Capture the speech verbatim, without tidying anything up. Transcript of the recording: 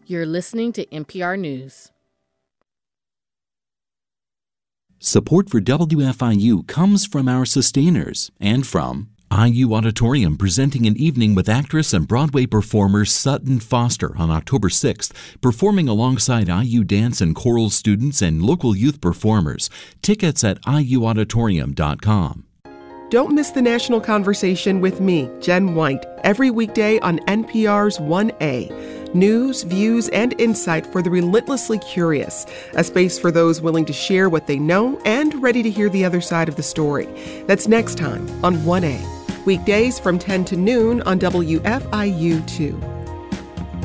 You're listening to N P R News. Support for W F I U comes from our sustainers and from I U Auditorium, presenting an evening with actress and Broadway performer Sutton Foster on October sixth, performing alongside I U dance and choral students and local youth performers. Tickets at I U auditorium dot com. Don't miss the national conversation with me, Jen White, every weekday on N P R's one A. News, views, and insight for the relentlessly curious. A space for those willing to share what they know and ready to hear the other side of the story. That's next time on one A. Weekdays from ten to noon on W F I U two.